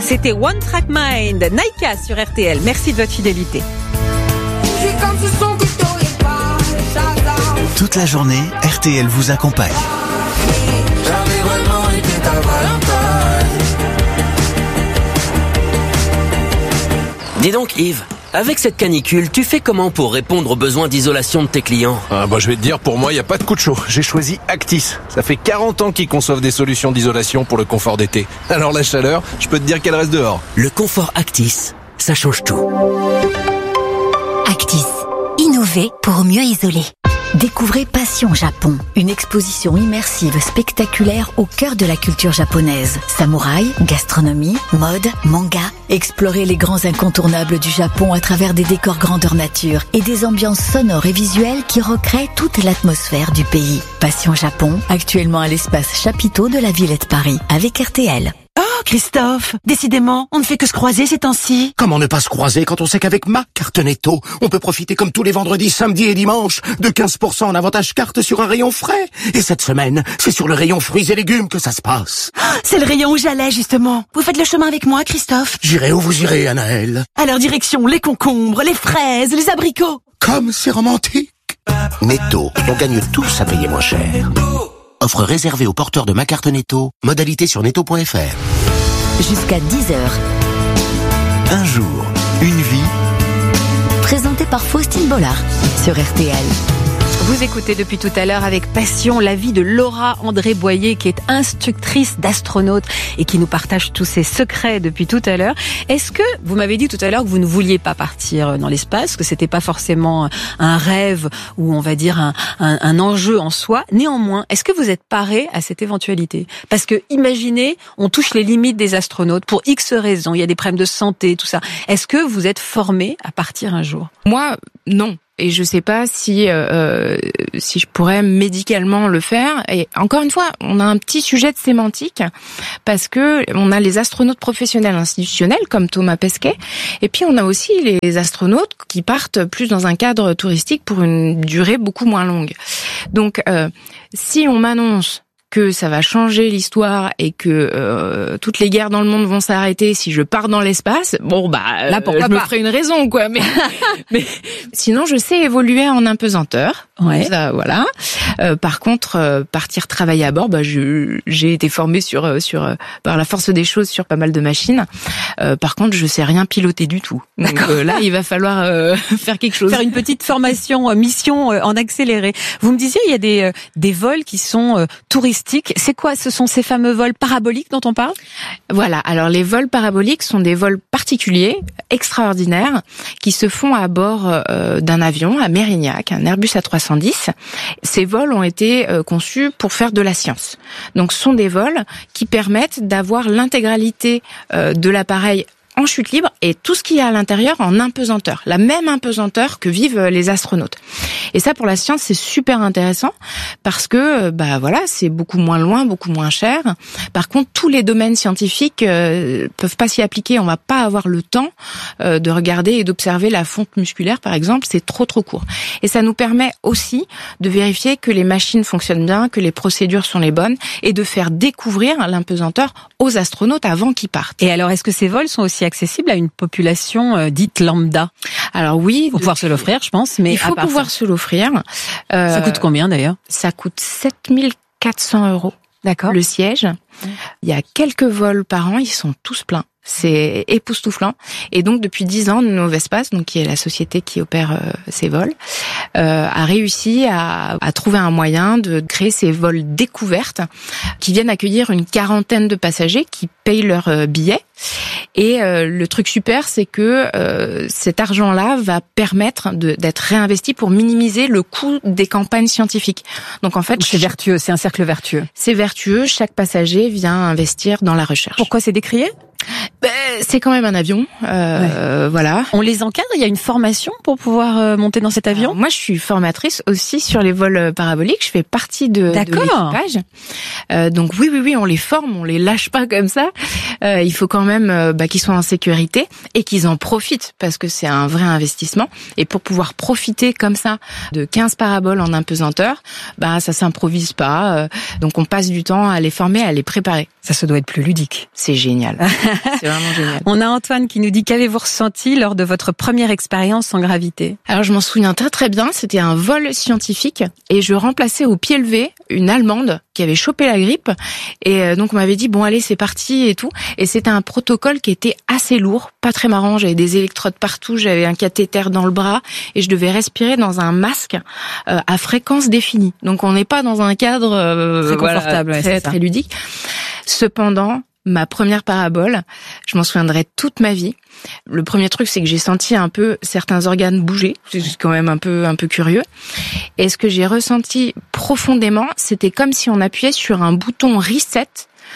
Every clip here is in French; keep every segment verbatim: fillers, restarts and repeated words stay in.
C'était One Track Mind, Naika sur R T L. Merci de votre fidélité. Toute la journée, R T L vous accompagne. Dis donc Yves, avec cette canicule, tu fais comment pour répondre aux besoins d'isolation de tes clients ? Ah bah je vais te dire, pour moi, il n'y a pas de coup de chaud. J'ai choisi Actis. Ça fait quarante ans qu'ils conçoivent des solutions d'isolation pour le confort d'été. Alors la chaleur, je peux te dire qu'elle reste dehors. Le confort Actis, ça change tout. Actis, innover pour mieux isoler. Découvrez Passion Japon, une exposition immersive spectaculaire au cœur de la culture japonaise. Samouraï, gastronomie, mode, manga. Explorez les grands incontournables du Japon à travers des décors grandeur nature et des ambiances sonores et visuelles qui recréent toute l'atmosphère du pays. Passion Japon, actuellement à l'espace Chapiteau de la Villette Paris, avec R T L. Oh, Christophe, décidément, on ne fait que se croiser ces temps-ci. Comment ne pas se croiser quand on sait qu'avec ma carte Netto, on peut profiter comme tous les vendredis, samedis et dimanches de quinze pour cent en avantage carte sur un rayon frais. Et cette semaine, c'est sur le rayon fruits et légumes que ça se passe. C'est le rayon où j'allais, justement. Vous faites le chemin avec moi, Christophe? J'irai où vous irez, Anaël. Alors direction les concombres, les fraises, les abricots. Comme c'est romantique. Netto, on gagne tous à payer moins cher. Offre réservée aux porteurs de ma carte Netto. Modalité sur netto point f r. Jusqu'à dix heures. Un jour, une vie. Présenté par Faustine Bollard sur R T L. Vous écoutez depuis tout à l'heure avec passion la vie de Laura André Boyer, qui est instructrice d'astronaute et qui nous partage tous ses secrets depuis tout à l'heure. Est-ce que, vous m'avez dit tout à l'heure que vous ne vouliez pas partir dans l'espace, que c'était pas forcément un rêve ou on va dire un, un, un enjeu en soi. Néanmoins, est-ce que vous êtes paré à cette éventualité? Parce que, imaginez, on touche les limites des astronautes pour X raisons. Il y a des problèmes de santé, tout ça. Est-ce que vous êtes formé à partir un jour? Moi, non. Et je sais pas si euh, si je pourrais médicalement le faire. Et encore une fois, on a un petit sujet de sémantique parce que on a les astronautes professionnels institutionnels comme Thomas Pesquet, et puis on a aussi les astronautes qui partent plus dans un cadre touristique pour une durée beaucoup moins longue. Donc, euh, si on m'annonce que ça va changer l'histoire et que euh, toutes les guerres dans le monde vont s'arrêter si je pars dans l'espace, bon bah là, pourquoi je me pas. ferai une raison quoi. Mais, mais sinon je sais évoluer en impesanteur. Ouais. Ça, voilà. Euh, par contre, euh, partir travailler à bord, bah je, j'ai été formée sur sur euh, par la force des choses sur pas mal de machines. Euh, par contre, je sais rien piloter du tout. Donc euh, là, il va falloir euh, faire quelque chose. Faire une petite formation, euh, mission euh, en accéléré. Vous me disiez, il y a des euh, des vols qui sont euh, touristiques. C'est quoi? Ce sont ces fameux vols paraboliques dont on parle? Voilà. Alors les vols paraboliques sont des vols particuliers, extraordinaires, qui se font à bord euh, d'un avion à Mérignac, un Airbus A trois cent dix. Ces vols ont été euh, conçus pour faire de la science. Donc ce sont des vols qui permettent d'avoir l'intégralité euh, de l'appareil en chute libre et tout ce qu'il y a à l'intérieur en impesanteur, la même impesanteur que vivent les astronautes. Et ça, pour la science, c'est super intéressant parce que, bah voilà, c'est beaucoup moins loin, beaucoup moins cher. Par contre, tous les domaines scientifiques euh, peuvent pas s'y appliquer. On va pas avoir le temps euh, de regarder et d'observer la fonte musculaire, par exemple. C'est trop trop court. Et ça nous permet aussi de vérifier que les machines fonctionnent bien, que les procédures sont les bonnes et de faire découvrir l'impesanteur aux astronautes avant qu'ils partent. Et alors, est-ce que ces vols sont aussi accessibles à une population euh, dite lambda? Alors oui, il faut pouvoir se l'offrir, je pense, mais il faut pouvoir ça. se l'offrir. Euh, ça coûte combien d'ailleurs? Ça coûte sept mille quatre cents euros. D'accord. Le siège. Mmh. Il y a quelques vols par an, ils sont tous pleins. C'est époustouflant. Et donc, depuis dix ans, Novespace, donc qui est la société qui opère euh, ces vols, euh, a réussi à, à trouver un moyen de créer ces vols découvertes qui viennent accueillir une quarantaine de passagers qui payent leur euh, billet. Et euh, le truc super, c'est que euh, cet argent-là va permettre de, d'être réinvesti pour minimiser le coût des campagnes scientifiques. Donc en fait, c'est vertueux, c'est un cercle vertueux. C'est vertueux. Chaque passager vient investir dans la recherche. Pourquoi c'est décrié? Ben, c'est quand même un avion, euh, ouais. voilà. On les encadre, il y a une formation pour pouvoir euh, monter dans cet avion. Alors, moi, je suis formatrice aussi sur les vols paraboliques. Je fais partie de, de l'équipage. Euh, donc oui, oui, oui, on les forme, on les lâche pas comme ça. Euh, il faut quand même euh, bah, qu'ils soient en sécurité et qu'ils en profitent parce que c'est un vrai investissement. Et pour pouvoir profiter comme ça de quinze paraboles en impesanteur, bah ça s'improvise pas. Euh, donc on passe du temps à les former, à les préparer. Ça se doit être plus ludique. C'est génial. C'est vraiment génial. On a Antoine qui nous dit: qu'avez-vous ressenti lors de votre première expérience en gravité? Alors je m'en souviens très très bien, c'était un vol scientifique et je remplaçais au pied levé une Allemande qui avait chopé la grippe et donc on m'avait dit bon allez c'est parti et tout, et c'était un protocole qui était assez lourd, pas très marrant, j'avais des électrodes partout, j'avais un cathéter dans le bras et je devais respirer dans un masque euh, à fréquence définie. Donc on n'est pas dans un cadre euh, très confortable, voilà, très, ouais, très ludique. Cependant, ma première parabole, je m'en souviendrai toute ma vie. Le premier truc, c'est que j'ai senti un peu certains organes bouger. C'est quand même un peu, un peu curieux. Et ce que j'ai ressenti profondément, c'était comme si on appuyait sur un bouton reset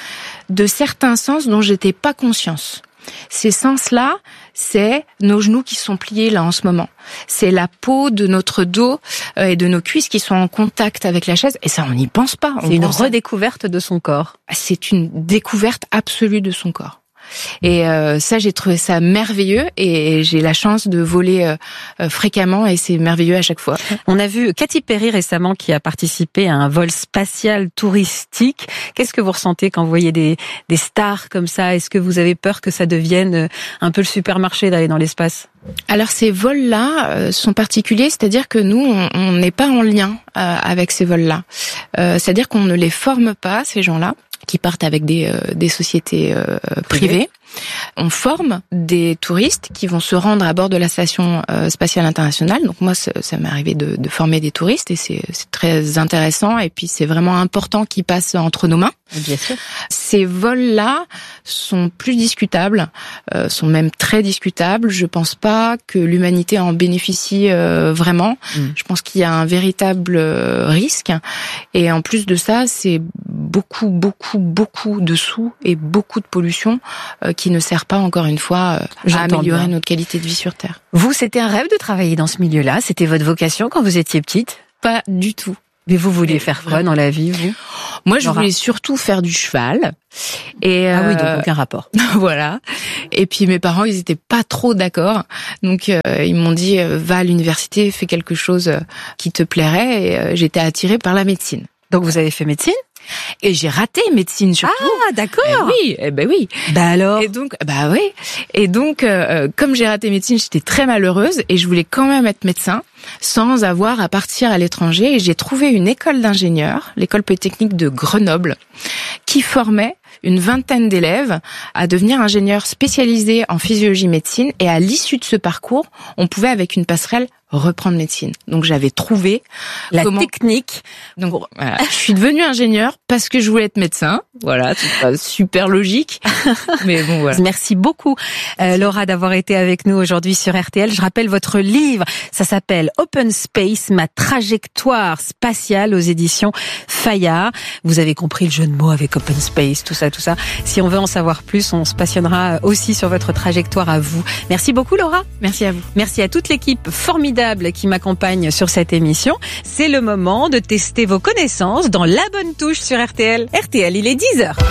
de certains sens dont j'étais pas conscience. Ces sens-là, c'est nos genoux qui sont pliés là en ce moment. C'est la peau de notre dos et de nos cuisses qui sont en contact avec la chaise. Et ça, on n'y pense pas. C'est une redécouverte de son corps. C'est une découverte absolue de son corps. Et euh, ça, j'ai trouvé ça merveilleux et j'ai la chance de voler euh, fréquemment et c'est merveilleux à chaque fois. On a vu Katy Perry récemment qui a participé à un vol spatial touristique. Qu'est-ce que vous ressentez quand vous voyez des, des stars comme ça? Est-ce que vous avez peur que ça devienne un peu le supermarché d'aller dans l'espace? Alors ces vols-là euh, sont particuliers, c'est-à-dire que nous, on n'est pas en lien euh, avec ces vols-là. Euh, c'est-à-dire qu'on ne les forme pas, ces gens-là, qui partent avec des, euh, des sociétés euh, privées. On forme des touristes qui vont se rendre à bord de la station euh, spatiale internationale. Donc moi, ça, ça m'est arrivé de, de former des touristes et c'est, c'est très intéressant. Et puis c'est vraiment important qu'ils passent entre nos mains. Bien sûr. Ces vols-là sont plus discutables, euh, sont même très discutables. Je pense pas que l'humanité en bénéficie euh, vraiment. Mmh. Je pense qu'il y a un véritable euh, risque. Et en plus de ça, c'est beaucoup, beaucoup, beaucoup de sous et beaucoup de pollution euh, qui ne sert pas, encore une fois, euh, à améliorer bien notre qualité de vie sur Terre. Vous, c'était un rêve de travailler dans ce milieu-là? C'était votre vocation quand vous étiez petite? Pas du tout. Mais vous vouliez faire quoi dans la vie, vous? Moi, je voulais surtout faire du cheval. Et ah euh, oui, donc aucun rapport. Voilà. Et puis mes parents, ils étaient pas trop d'accord. Donc euh, ils m'ont dit euh, va à l'université, fais quelque chose euh, qui te plairait. Et euh, j'étais attirée par la médecine. Donc vous avez fait médecine? Et j'ai raté médecine surtout. Ah, d'accord. Eh oui, eh ben oui. Bah alors. Et donc, bah oui. Et donc, euh, comme j'ai raté médecine, j'étais très malheureuse et je voulais quand même être médecin sans avoir à partir à l'étranger. Et j'ai trouvé une école d'ingénieurs, l'école polytechnique de Grenoble, qui formait une vingtaine d'élèves à devenir ingénieurs spécialisés en physiologie médecine. Et à l'issue de ce parcours, on pouvait, avec une passerelle, reprendre médecine. Donc j'avais trouvé la comment... technique. Donc voilà, je suis devenue ingénieure parce que je voulais être médecin. Voilà, c'est pas super logique, mais bon voilà. Merci beaucoup euh, Laura d'avoir été avec nous aujourd'hui sur R T L. Je rappelle votre livre, ça s'appelle Open Space, ma trajectoire spatiale aux éditions Fayard. Vous avez compris le jeu de mots avec Open Space, tout ça, tout ça. Si on veut en savoir plus, on se passionnera aussi sur votre trajectoire à vous. Merci beaucoup Laura. Merci à vous. Merci à toute l'équipe formidable qui m'accompagne sur cette émission. C'est le moment de tester vos connaissances dans la bonne touche sur R T L. R T L, il est dix heures.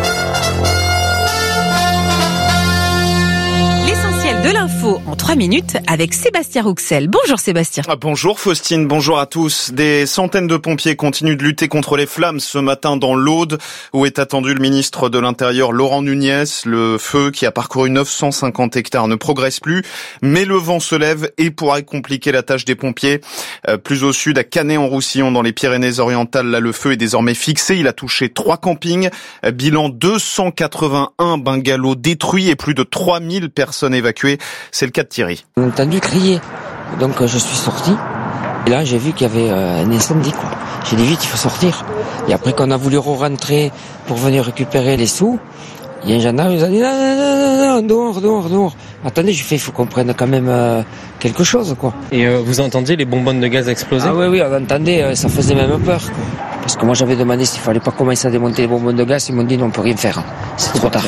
De l'info en trois minutes avec Sébastien Rouxel. Bonjour Sébastien. Bonjour Faustine, bonjour à tous. Des centaines de pompiers continuent de lutter contre les flammes ce matin dans l'Aude, où est attendu le ministre de l'Intérieur Laurent Nunez. Le feu qui a parcouru neuf cent cinquante hectares ne progresse plus, mais le vent se lève et pourrait compliquer la tâche des pompiers. Euh, plus au sud, à Canet-en-Roussillon, dans les Pyrénées-Orientales, là le feu est désormais fixé. Il a touché trois campings, euh, bilan deux cent quatre-vingt-un bungalows détruits et plus de trois mille personnes évacuées. C'est le cas de Thierry. J'ai entendu crier, donc euh, je suis sorti. Et là, j'ai vu qu'il y avait euh, un incendie, quoi. J'ai dit vite, il faut sortir. Et après qu'on a voulu re-rentrer pour venir récupérer les sous, il y a un gendarme qui nous a dit non, non, non, non, dehors, dehors, dehors. Attendez, je fais, il faut qu'on prenne quand même euh, quelque chose, quoi. Et euh, vous entendiez les bonbonnes de gaz exploser? Ah oui, oui, on entendait, euh, ça faisait même peur, quoi. Parce que moi, j'avais demandé s'il fallait pas commencer à démonter les bonbonnes de gaz, ils m'ont dit non, on peut rien faire. C'est trop tard.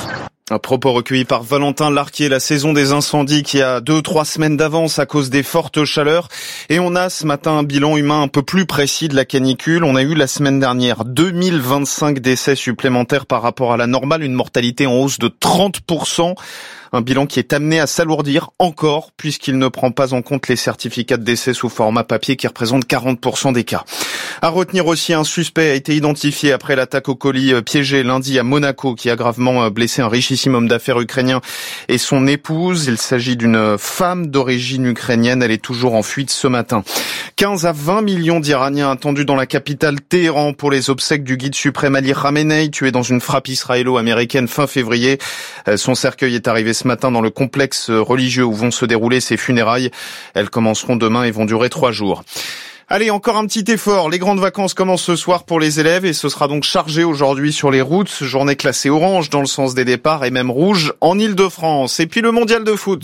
Un propos recueilli par Valentin Larquier, la saison des incendies qui a deux, trois semaines d'avance à cause des fortes chaleurs. Et on a ce matin un bilan humain un peu plus précis de la canicule. On a eu la semaine dernière deux mille vingt-cinq décès supplémentaires par rapport à la normale, une mortalité en hausse de trente pour cent. Un bilan qui est amené à s'alourdir encore puisqu'il ne prend pas en compte les certificats de décès sous format papier qui représentent quarante pour cent des cas. À retenir aussi, un suspect a été identifié après l'attaque au colis piégé lundi à Monaco qui a gravement blessé un richissime homme d'affaires ukrainien et son épouse. Il s'agit d'une femme d'origine ukrainienne. Elle est toujours en fuite ce matin. quinze à vingt millions d'Iraniens attendus dans la capitale Téhéran pour les obsèques du guide suprême Ali Khamenei, tué dans une frappe israélo-américaine fin février. Son cercueil est arrivé ce matin dans le complexe religieux où vont se dérouler ses funérailles. Elles commenceront demain et vont durer trois jours. Allez, encore un petit effort. Les grandes vacances commencent ce soir pour les élèves et ce sera donc chargé aujourd'hui sur les routes. Journée classée orange dans le sens des départs et même rouge en Île-de-France. Et puis le mondial de foot.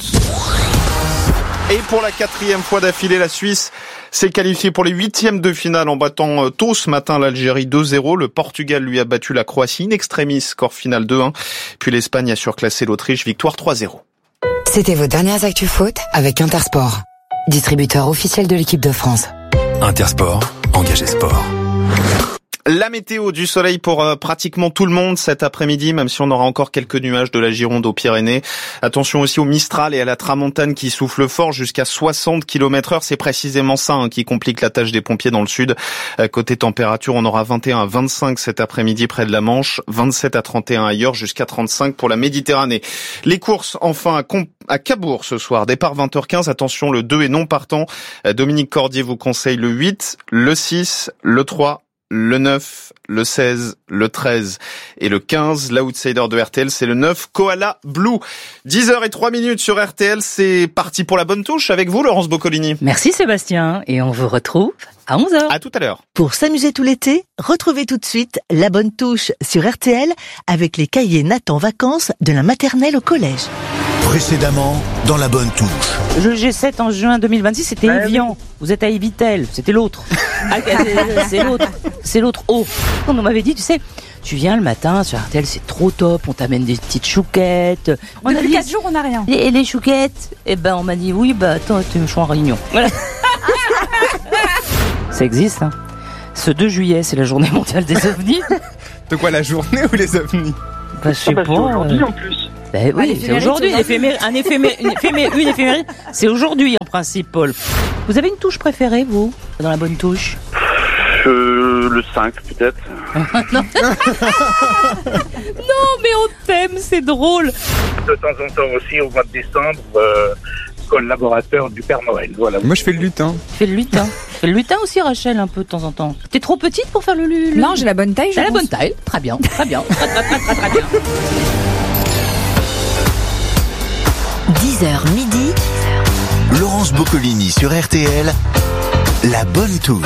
Et pour la quatrième fois d'affilée, la Suisse s'est qualifiée pour les huitièmes de finale en battant tôt ce matin l'Algérie deux zéro. Le Portugal lui a battu la Croatie in extremis, score final deux un. Puis l'Espagne a surclassé l'Autriche, victoire trois zéro. C'était vos dernières actus foot avec Intersport, distributeur officiel de l'équipe de France. Intersport, engagé sport. La météo, du soleil pour euh, pratiquement tout le monde cet après-midi, même si on aura encore quelques nuages de la Gironde aux Pyrénées. Attention aussi au Mistral et à la Tramontane qui souffle fort jusqu'à soixante kilomètres heure. C'est précisément ça hein, qui complique la tâche des pompiers dans le sud. Euh, côté température, on aura vingt et un à vingt-cinq cet après-midi près de la Manche, vingt-sept à trente et un ailleurs, jusqu'à trente-cinq pour la Méditerranée. Les courses enfin à, Comp- à Cabourg ce soir. Départ vingt heures quinze. Attention, le deux est non partant. Euh, Dominique Cordier vous conseille le huit, le six, le trois, le neuf, le seize, le treize et le quinze. L'outsider de R T L, c'est le neuf, Koala Blue. dix heures zéro trois minutes sur R T L, c'est parti pour la bonne touche avec vous, Laurence Boccolini. Merci Sébastien, et on vous retrouve à onze heures. À tout à l'heure. Pour s'amuser tout l'été, retrouvez tout de suite la bonne touche sur R T L avec les cahiers Nathan Vacances de la maternelle au collège. Précédemment, dans la bonne touche. Le G sept en juin deux mille vingt-six, c'était ah, Evian. Oui. Vous êtes à Evitel, c'était l'autre. Ah, c'est l'autre, c'est l'autre haut. On m'avait dit, tu sais, tu viens le matin sur R T L, c'est trop top, on t'amène des petites chouquettes. On Depuis a dit, quatre jours, on n'a rien. Et les chouquettes, eh ben on m'a dit, oui, bah attends, je suis en réunion. Voilà. Ça existe, hein. Ce deux juillet, c'est la journée mondiale des ovnis. De quoi, la journée ou les ovnis? Bah, je sais ah, bah, pas. C'est aujourd'hui euh... en plus. Ben oui, ah, c'est aujourd'hui. Un éphéméride, un éphéméride, une éphéméride, une éphéméride, c'est aujourd'hui en principe, Paul. Vous avez une touche préférée, vous, dans la bonne touche? euh, Le cinq, peut-être. Non. Non, mais on t'aime, c'est drôle. De temps en temps aussi, au mois de décembre, euh, collaborateur du Père Noël. Voilà. Moi, je fais le lutin. Tu fais le lutin. Tu fais le lutin aussi, Rachel, un peu de temps en temps. T'es trop petite pour faire le lutin? Non, j'ai la bonne taille, je J'ai la pense. bonne taille. Très bien, très bien. Très, très, très, très, très bien. dix heures midi. Laurence Boccolini sur R T L, la bonne touche.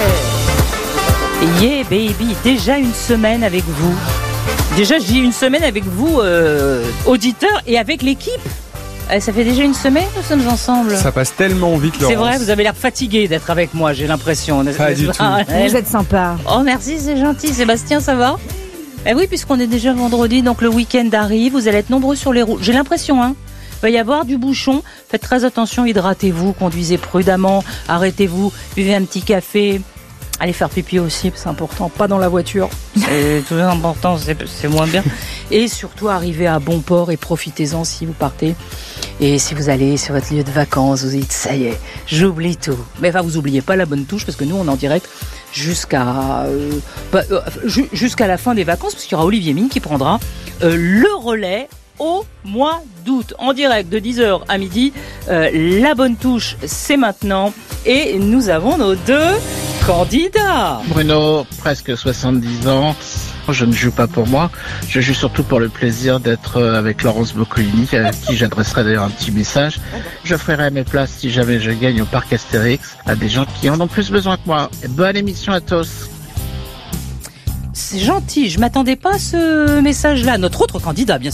Yeah. yeah baby, déjà une semaine avec vous. Déjà, j'ai une semaine avec vous, euh, auditeurs, et avec l'équipe. Euh, ça fait déjà une semaine que nous sommes ensemble. Ça passe tellement vite, Laurence. C'est vrai, vous avez l'air fatigué d'être avec moi, j'ai l'impression. Pas du tout. Vous êtes sympa. Oh merci, c'est gentil. Sébastien, ça va? Eh oui, puisqu'on est déjà vendredi, donc le week-end arrive, vous allez être nombreux sur les routes. J'ai l'impression, hein. Il va y avoir du bouchon. Faites très attention, hydratez-vous, conduisez prudemment, arrêtez-vous, buvez un petit café. Allez faire pipi aussi, c'est important, pas dans la voiture. C'est toujours important, c'est, c'est moins bien. Et surtout, arrivez à bon port et profitez-en si vous partez. Et si vous allez sur votre lieu de vacances, vous dites, ça y est, j'oublie tout. Mais enfin, vous oubliez pas la bonne touche, parce que nous, on est en direct jusqu'à euh, bah, euh, jusqu'à la fin des vacances, parce qu'il y aura Olivier Mine qui prendra euh, le relais au mois d'août, en direct de dix heures à midi. Euh, la bonne touche, c'est maintenant. Et nous avons nos deux candidats. Bruno, presque soixante-dix ans. Je ne joue pas pour moi. Je joue surtout pour le plaisir d'être avec Laurence Boccolini, à qui j'adresserai d'ailleurs un petit message. Je ferai mes places si jamais je gagne au parc Astérix à des gens qui en ont plus besoin que moi. Bonne émission à tous. C'est gentil. Je m'attendais pas à ce message-là. Notre autre candidat, bien sûr.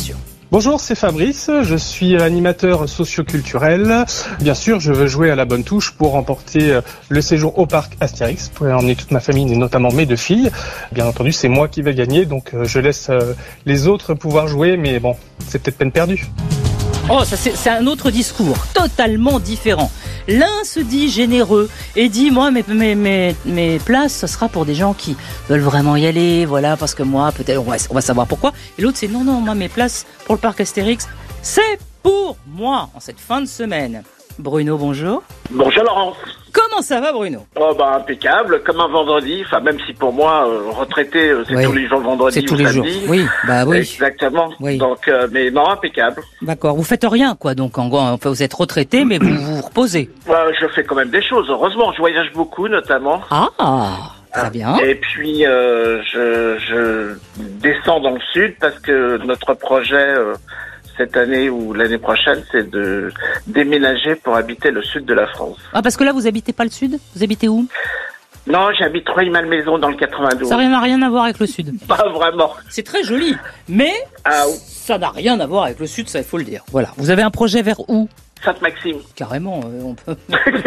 Bonjour, c'est Fabrice, je suis animateur socioculturel. Bien sûr, je veux jouer à la bonne touche pour remporter le séjour au parc Astérix, pour emmener toute ma famille et notamment mes deux filles. Bien entendu, c'est moi qui vais gagner, donc je laisse les autres pouvoir jouer, mais bon, c'est peut-être peine perdue. Oh, ça c'est, c'est un autre discours, totalement différent. L'un se dit généreux et dit moi mes, mes, mes, mes places ce sera pour des gens qui veulent vraiment y aller, voilà, parce que moi peut-être on va, on va savoir pourquoi. Et l'autre c'est non non moi mes places pour le parc Astérix c'est pour moi en cette fin de semaine. Bruno, bonjour. Bonjour Laurence. Comment ça va Bruno? Oh bah impeccable, comme un vendredi, enfin même si pour moi euh, retraité euh, c'est oui. tous les jours le vendredi c'est tous ou les samedi. jours. Oui, bah oui. Exactement. Oui. Donc euh, mais non impeccable. D'accord, vous faites rien quoi donc en gros enfin, vous êtes retraité mais vous vous reposez. Bah, je fais quand même des choses, heureusement, je voyage beaucoup notamment. Ah, très bien. Et puis euh, je, je descends dans le sud parce que notre projet euh, cette année ou l'année prochaine, c'est de déménager pour habiter le sud de la France. Ah, parce que là, vous habitez pas le sud? Vous habitez où? Non, j'habite Rueil-Malmaison dans le quatre-vingt-douze. Ça n'a rien à voir avec le sud. Pas vraiment. C'est très joli, mais ah, ça n'a rien à voir avec le sud, ça il faut le dire. Voilà. Vous avez un projet vers où? Sainte-Maxime. Carrément, euh, on peut.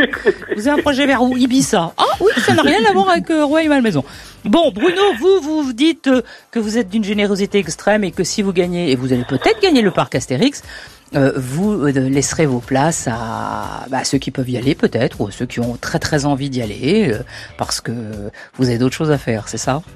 Vous avez un projet vers où? Ibiza. Ah oui, ça n'a rien à voir avec euh, Rueil-Malmaison. Bon, Bruno, vous, vous vous dites euh, que vous êtes d'une générosité extrême et que si vous gagnez, et vous allez peut-être gagner le parc Astérix, euh, vous euh, laisserez vos places à bah, ceux qui peuvent y aller peut-être, ou à ceux qui ont très très envie d'y aller, euh, parce que vous avez d'autres choses à faire, c'est ça?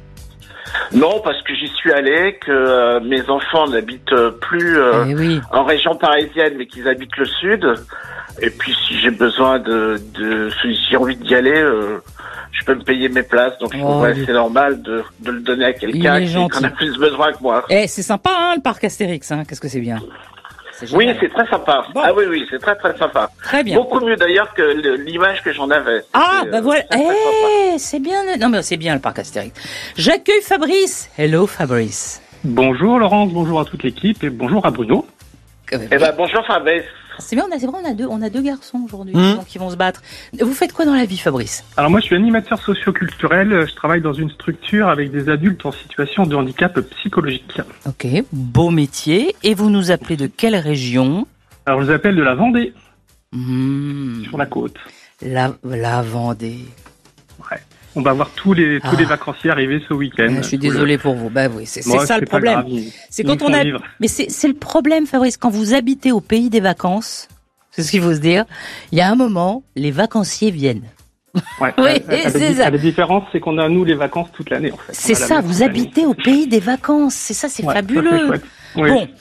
Non, parce que j'y suis allé, que euh, mes enfants n'habitent plus euh, eh oui. en région parisienne, mais qu'ils habitent le sud. Et puis, si j'ai besoin de, de si j'ai envie d'y aller, euh, je peux me payer mes places. Donc, je oh, trouve oui. c'est normal de, de le donner à quelqu'un qui en a plus besoin que moi. Eh, c'est sympa, hein, le parc Astérix. Hein. Qu'est-ce que c'est bien. C'est oui, c'est très sympa. Bon. Ah oui, oui, c'est très très sympa. Très bien. Beaucoup mieux d'ailleurs que le, l'image que j'en avais. Ah, bah euh, voilà. Eh, c'est bien. Non, mais c'est bien le parc Astérix. J'accueille Fabrice. Hello, Fabrice. Bonjour Laurence, bonjour à toute l'équipe et bonjour à Bruno. Eh ben bonjour Fabrice. C'est bien, on a, c'est vrai, on a deux, on a deux garçons aujourd'hui mmh. donc, qui vont se battre. Vous faites quoi dans la vie, Fabrice? Alors moi, je suis animateur socioculturel. Je travaille dans une structure avec des adultes en situation de handicap psychologique. Ok, beau métier. Et vous nous appelez de quelle région? Alors je vous appelle de la Vendée, mmh. sur la côte. La, la Vendée. Ouais. On va voir tous les tous ah. les vacanciers arriver ce week-end. Ouais, je suis désolé le... pour vous. Bah oui, c'est, c'est Moi, ça c'est le problème. Grave, ils, c'est quand on a. Vivre. Mais c'est c'est le problème, Fabrice, quand vous habitez au pays des vacances. C'est ce qu'il faut se dire. Il y a un moment, les vacanciers viennent. Ouais. oui, la, la, c'est la, ça. La différence, c'est qu'on a nous les vacances toute l'année en fait. C'est ça. Vous habitez au pays des vacances. C'est ça, c'est ouais, fabuleux. Ça, c'est oui. Bon,